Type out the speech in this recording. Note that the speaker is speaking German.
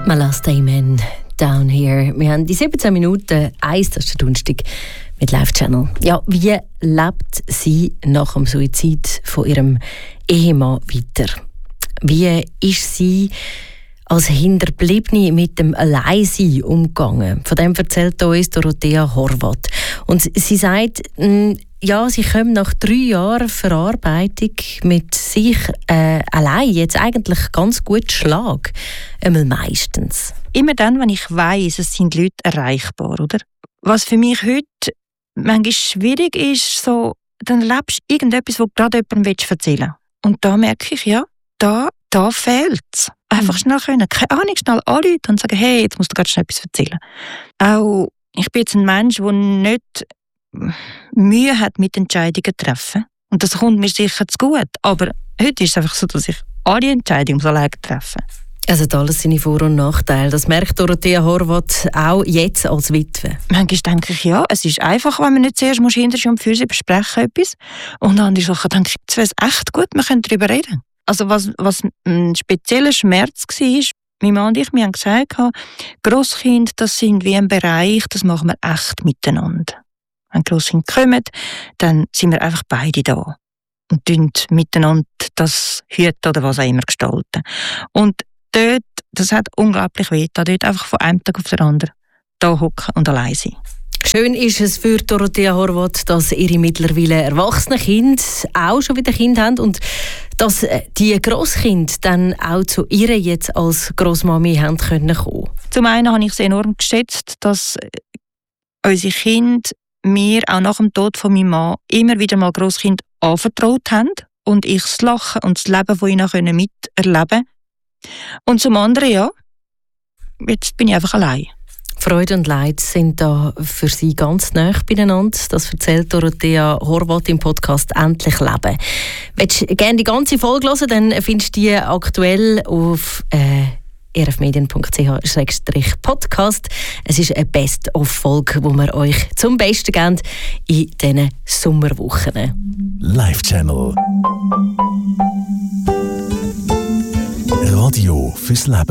Last Amen down here. Wir haben die 17 Minuten 1, das ist der Donnerstag, mit Live Channel. Ja, wie lebt sie nach dem Suizid von ihrem Ehemann weiter? Wie ist sie als Hinterbliebene mit dem Alleinsein umgegangen? Von dem erzählt uns Dorothea Horvath. Und sie sagt, ja, sie kommen nach 3 Jahren Verarbeitung mit sich allein jetzt eigentlich ganz gut Schlag. Einmal meistens. Immer dann, wenn ich weiss, es sind Leute erreichbar, oder? Was für mich heute manchmal schwierig ist, so, dann erlebst du irgendetwas, was du gerade jemandem erzählen willst. Und da merke ich, ja, da fehlt es. Einfach schnell können. Keine Ahnung, schnell anrufen und sagen, hey, jetzt musst du gerade schnell etwas erzählen. Auch, ich bin jetzt ein Mensch, der nicht Mühe hat mit Entscheidungen zu treffen. Und das kommt mir sicher zu gut. Aber heute ist es einfach so, dass ich alle Entscheidungen alleine treffen muss. Also alles seine Vor- und Nachteile. Das merkt Dorothea Horvath auch jetzt als Witwe. Manchmal denke ich, ja, es ist einfach, wenn man nicht zuerst hinterher und für sie besprechen etwas. Und andere Sachen denke ich, jetzt wäre es echt gut, wir können darüber reden. Also was ein spezieller Schmerz war, mein Mann und ich, wir haben gesagt, Grosskinder, das sind wie ein Bereich, das machen wir echt miteinander. Wenn Grosskinder kommen, dann sind wir einfach beide da. Und tun miteinander das hüten oder was auch immer gestalten. Und dort, das hat unglaublich weh, dort einfach von einem Tag auf den anderen da hocken und allein sein. Schön ist es für Dorothea Horvath, dass ihre mittlerweile erwachsenen Kinder auch schon wieder Kinder haben und dass die Grosskinder dann auch zu ihr jetzt als Grossmami haben können kommen. Zum einen habe ich es enorm geschätzt, dass unsere Kinder mir auch nach dem Tod von meinem Mann immer wieder mal Grosskind anvertraut haben und ich das Lachen und das Leben von ihnen miterleben konnte. Und zum anderen, ja, jetzt bin ich einfach allein. Freude und Leid sind da für sie ganz nah beieinander. Das erzählt Dorothea Horvath im Podcast «Endlich Leben». Willst du gerne die ganze Folge hören, dann findest du die aktuell auf rfmedien.ch/podcast. Es ist eine Best-of-Folge, die wir euch zum Besten geben in diesen Sommerwochen. Live Channel. Radio fürs Leben.